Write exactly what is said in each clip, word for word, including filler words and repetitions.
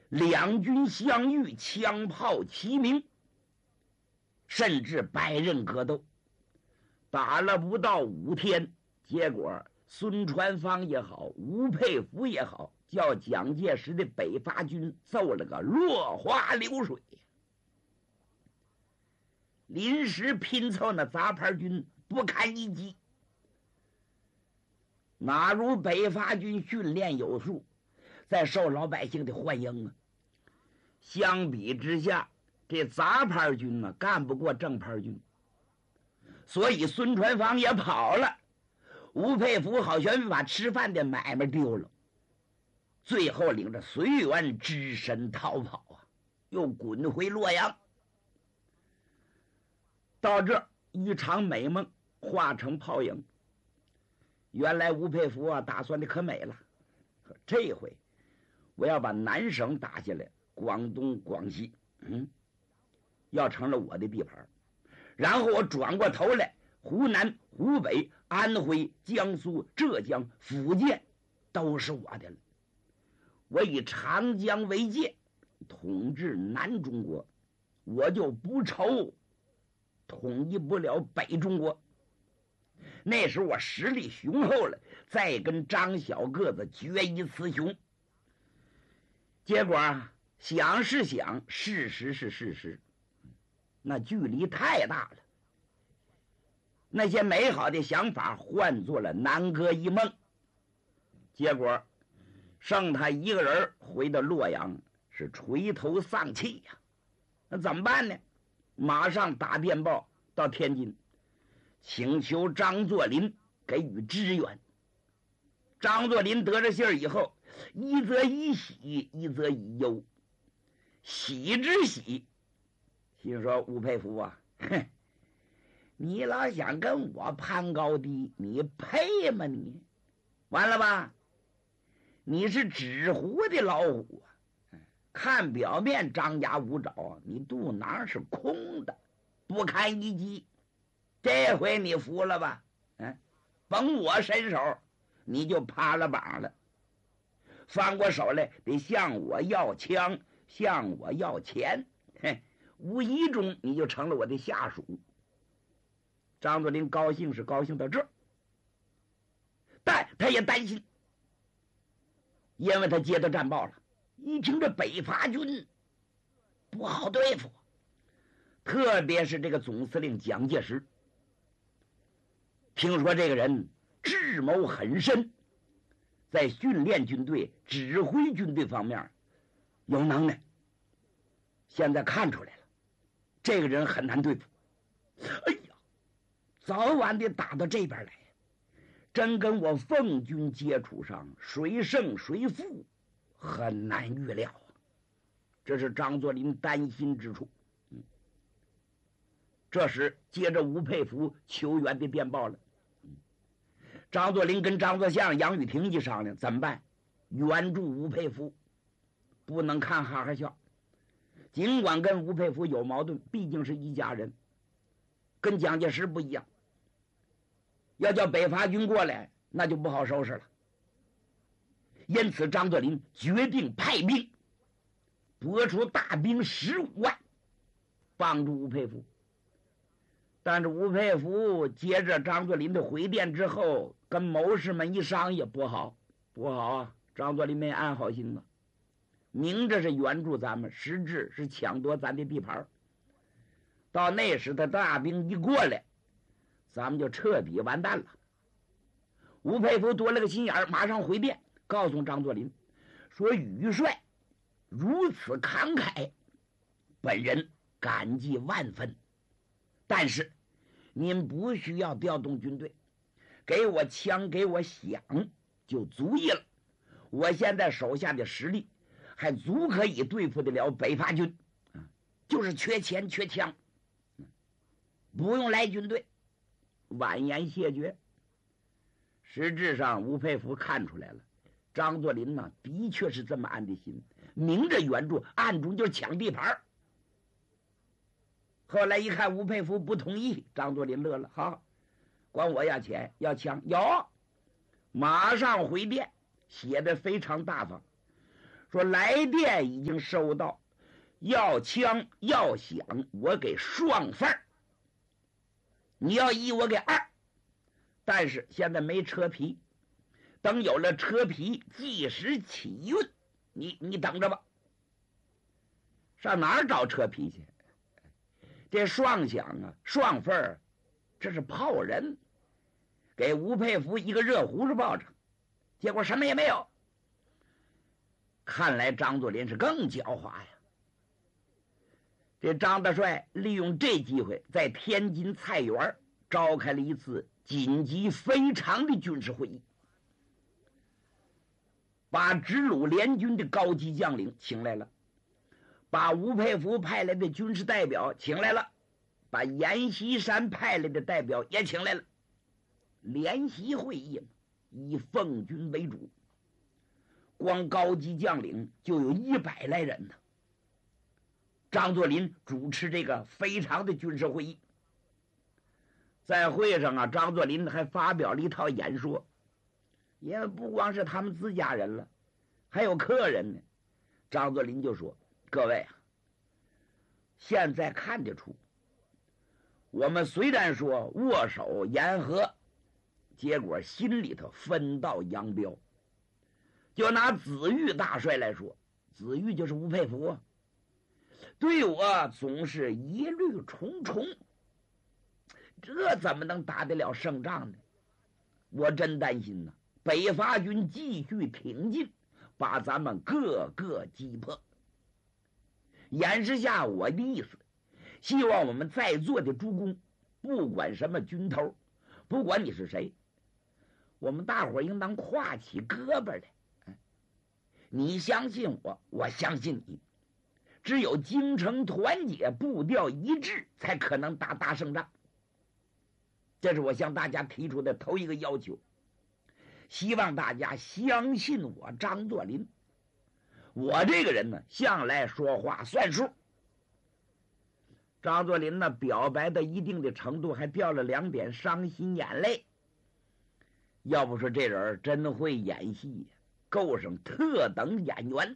两军相遇，枪炮齐鸣，甚至百人格斗。打了不到五天，结果孙传芳也好，吴佩孚也好，叫蒋介石的北伐军揍了个落花流水。临时拼凑那杂牌军不堪一击，哪如北伐军训练有素，再受老百姓的欢迎啊！相比之下，这杂牌军呢、啊、干不过正牌军，所以孙传芳也跑了，吴佩孚好像把吃饭的买卖丢了，最后领着随员只身逃跑啊，又滚回洛阳。到这一场美梦化成泡影。原来吴佩孚啊打算的可美了，这回我要把南省打下来，广东广西嗯，要成了我的地盘，然后我转过头来，湖南湖北安徽江苏浙江福建都是我的了。我以长江为界，统治南中国，我就不愁统一不了北中国。那时我实力雄厚了，再跟张小个子决一雌雄。结果啊，想是想，事实是事实，那距离太大了。那些美好的想法换作了南柯一梦。结果剩他一个人回到洛阳，是垂头丧气呀、啊。那怎么办呢？马上打电报到天津，请求张作霖给予支援。张作霖得着信儿以后，一则以喜，一则以忧。喜之喜，心说吴佩孚啊，哼，你老想跟我攀高低，你配吗你？完了吧？你是纸糊的老虎啊！看表面张牙舞爪，你肚囊是空的，不堪一击。这回你服了吧？嗯，甭我伸手，你就趴了膀了。翻过手来，得向我要枪，向我要钱，嘿，无意中你就成了我的下属。张作霖高兴是高兴到这儿，但他也担心，因为他接到战报了，一听这北伐军不好对付，特别是这个总司令蒋介石，听说这个人智谋很深，在训练军队、指挥军队方面有能耐。现在看出来了，这个人很难对付。哎呀，早晚得打到这边来，真跟我奉军接触上，谁胜谁负，很难预料啊。这是张作霖担心之处。嗯，这时接着吴佩孚求援的电报了。嗯，张作霖跟张作相、杨雨婷一商量，怎么办？援助吴佩孚，不能看哈哈笑。尽管跟吴佩孚有矛盾，毕竟是一家人，跟蒋介石不一样。要叫北伐军过来，那就不好收拾了。因此张作霖决定派兵，拨出大兵十五万，帮助吴佩孚。但是吴佩孚接着张作霖的回电之后，跟谋士们一商议，不好不好啊！张作霖没安好心啊，明着是援助咱们，实质是抢夺咱的地盘。到那时的大兵一过来，咱们就彻底完蛋了。吴佩孚多了个心眼儿，马上回电告诉张作霖说：“余帅如此慷慨，本人感激万分。但是您不需要调动军队，给我枪，给我饷就足以了。我现在手下的实力还足可以对付得了北伐军，就是缺钱缺枪，不用来军队。”婉言谢绝。实质上吴佩孚看出来了，张作霖呢的确是这么安的心，明着援助，暗中就抢地盘。后来一看吴佩孚不同意，张作霖乐了，好，管我要钱要枪，有，马上回电，写的非常大方， 说来电已经收到，要枪要饷我给双份儿，你要一我给二，但是现在没车皮，等有了车皮即时起运，你你等着吧。上哪儿找车皮去？这双饷啊，双份儿，这是炮人，给吴佩孚一个热胡子报酬，结果什么也没有。看来张作霖是更狡猾呀。这张大帅利用这机会，在天津菜园召开了一次紧急非常的军事会议，把直鲁联军的高级将领请来了，把吴佩孚派来的军事代表请来了，把阎锡山派来的代表也请来了。联席会议以奉军为主，光高级将领就有一百来人呢。张作霖主持这个非常的军事会议，在会上啊，张作霖还发表了一套演说，也不光是他们自家人了，还有客人呢。张作霖就说：“各位啊，现在看得出，我们虽然说握手言和，结果心里头分道扬镳。就拿子玉大帅来说，子玉就是吴佩孚啊，对我总是疑虑重重，这怎么能打得了胜仗呢？我真担心呢，北伐军继续挺进，把咱们各个击破。演示下我的意思，希望我们在座的诸公，不管什么军头，不管你是谁，我们大伙应当挎起胳膊来。你相信我，我相信你，只有精诚团结，步调一致，才可能打大胜仗。这是我向大家提出的头一个要求，希望大家相信我张作霖。我这个人呢，向来说话算数。张作霖呢，表白到一定的程度，还掉了两点伤心眼泪。要不说这人真会演戏，够上特等演员。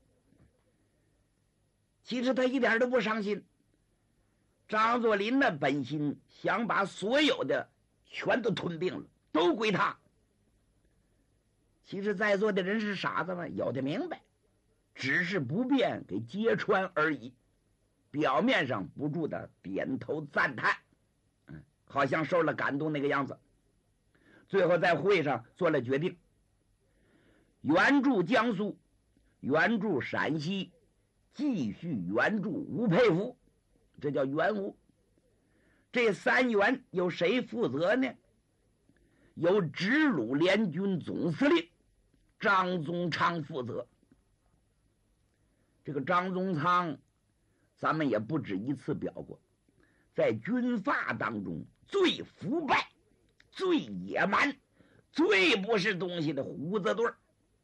其实他一点都不伤心。张作霖的本心想把所有的全都吞并了，都归他。其实在座的人是傻子吗？有的明白，只是不便给揭穿而已。表面上不住的点头赞叹，嗯，好像受了感动那个样子。最后在会上做了决定，援助江苏，援助陕西，继续援助吴佩孚，这叫援吴。这三援由谁负责呢？由直鲁联军总司令张宗昌负责。这个张宗昌咱们也不止一次表过，在军阀当中最腐败、最野蛮、最不是东西的胡子队。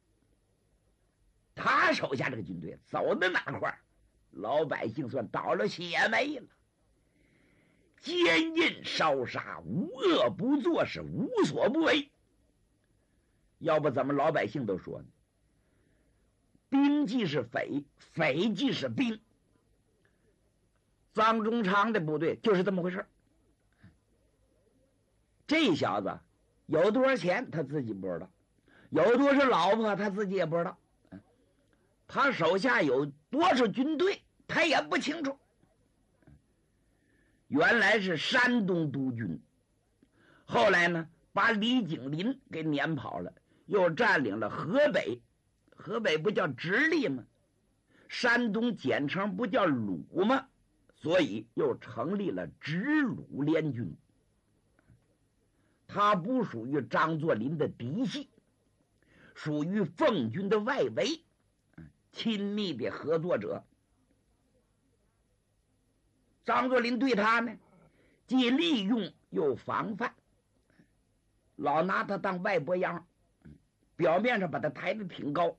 他手下这个军队走到哪块，老百姓算倒了血霉了。奸淫烧杀，无恶不作，是无所不为。要不怎么老百姓都说呢？兵即是匪，匪即是兵。张宗昌的部队就是这么回事。这小子有多少钱他自己不知道，有多少老婆他自己也不知道，他手下有多少军队他也不清楚。原来是山东督军，后来呢把李景林给撵跑了，又占领了河北。河北不叫直隶吗？山东简称不叫鲁吗？所以又成立了直鲁联军。他不属于张作霖的嫡系，属于奉军的外围，亲密的合作者。张作霖对他呢，既利用又防范，老拿他当外伯样，表面上把他抬得挺高。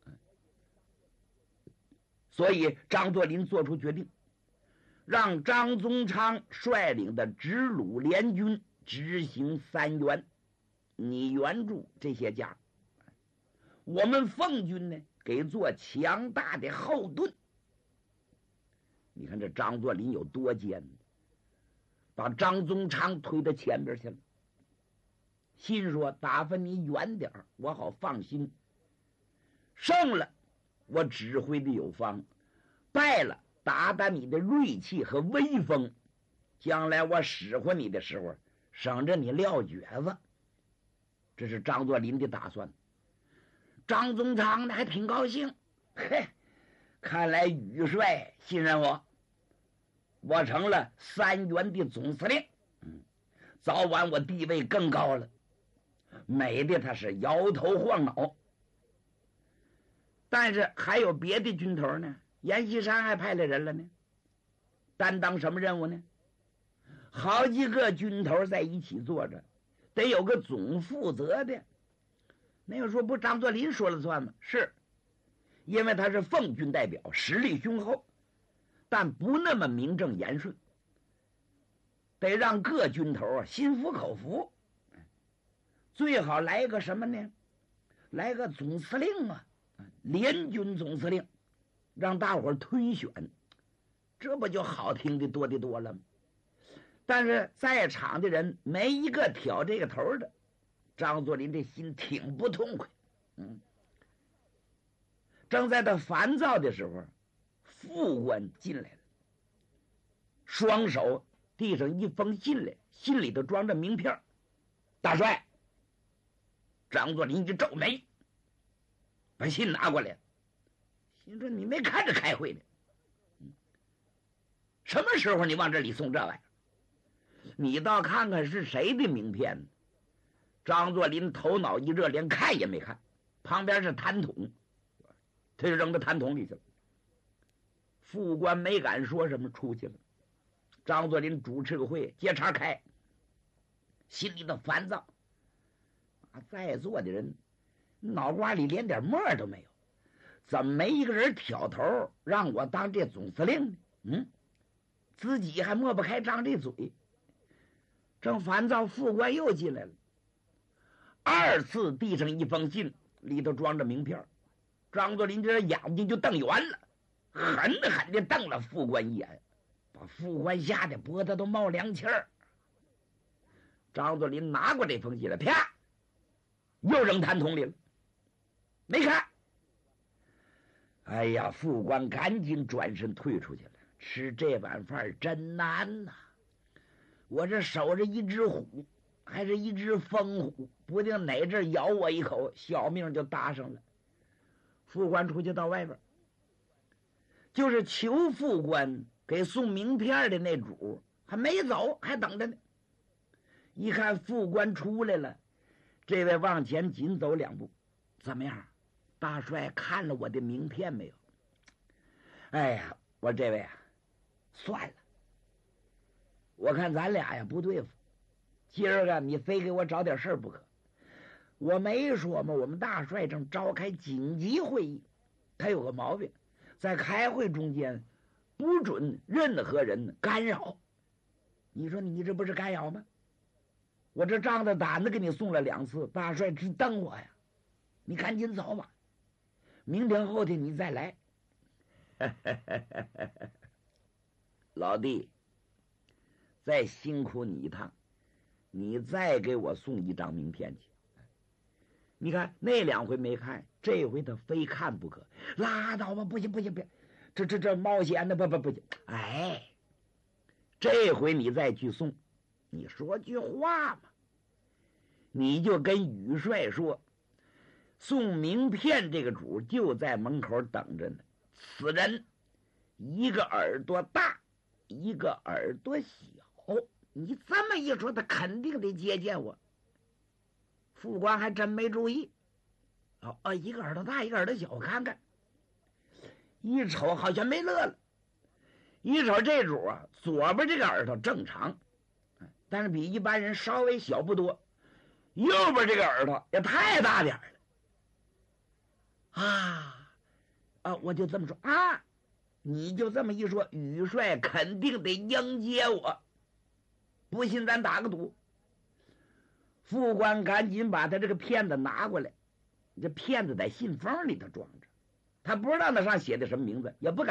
所以张作霖做出决定，让张宗昌率领的直鲁联军执行三援，你援助这些家，我们奉军呢给做强大的后盾。你看这张作霖有多奸，把张宗昌推到前边去了，心说打发你远点儿，我好放心。胜了我指挥的有方，败了打打你的锐气和威风，将来我使唤你的时候省着你撂蹶子。这是张作霖的打算。张宗昌呢还挺高兴，嘿，看来宇帅信任我，我成了三原的总司令，嗯，早晚我地位更高了。美的他是摇头晃脑。但是还有别的军头呢，阎锡山还派了人了呢，担当什么任务呢？好几个军头在一起坐着，得有个总负责的。那个说不张作霖说了算吗？是，因为他是奉军代表，实力雄厚，但不那么名正言顺，得让各军头啊心服口服。最好来个什么呢？来个总司令啊，联军总司令，让大伙儿推选，这不就好听的多的多了吗？但是在场的人没一个挑这个头的，张作霖这心挺不痛快。嗯，正在他烦躁的时候，副官进来了，双手递上一封信来，信里头装着名片。大帅，张作霖一皱眉，把信拿过来，心说你没看着开会呢，什么时候你往这里送这玩意儿？你倒看看是谁的名片呢？张作霖头脑一热，连看也没看，旁边是痰桶，他就扔到痰桶里去了。副官没敢说什么，出去了。张作霖主持个会，接茬开，心里头烦躁。啊，在座的人脑瓜里连点沫都没有，怎么没一个人挑头让我当这总司令呢？嗯，自己还抹不开张这嘴。正烦躁，副官又进来了，二次递上一封信，里头装着名片。张作霖这眼睛就瞪圆了，狠狠地瞪了副官一眼，把副官吓得脖子都冒凉气儿。张作霖拿过这封信来，啪，又扔痰桶里了，没看。哎呀，副官赶紧转身退出去了。吃这碗饭真难呐、啊！我这守着一只虎，还是一只疯虎，不定哪阵咬我一口，小命就搭上了。副官出去到外边，就是求副官给送名片的那主还没走，还等着呢。一看副官出来了，这位往前紧走两步，怎么样？大帅看了我的名片没有？哎呀，我这位啊，算了，我看咱俩呀不对付，今儿个你非给我找点事儿不可。我没说吗？我们大帅正召开紧急会议，他有个毛病，在开会中间不准任何人干扰。你说你这不是干扰吗？我这仗着胆子给你送了两次，大帅直瞪我呀！你赶紧走吧，明天后天你再来。老弟，再辛苦你一趟，你再给我送一张名片去。你看那两回没看，这回他非看不可。拉倒吧，不行不行不行，这这这冒险的不不不行。哎，这回你再去送，你说句话嘛，你就跟宇帅说，送名片这个主就在门口等着呢。此人一个耳朵大，一个耳朵小，你这么一说，他肯定得接见我。副官还真没注意，哦哦，一个耳朵大，一个耳朵小，我看看，一瞅好像没乐了。一瞅这主啊，左边这个耳朵正常，但是比一般人稍微小不多，右边这个耳朵也太大点了。啊啊！我就这么说啊，你就这么一说，宇帅肯定得迎接我。不信咱打个赌。副官赶紧把他这个片子拿过来，这片子在信封里头装着， 他不知道那上写的什么名字，也不敢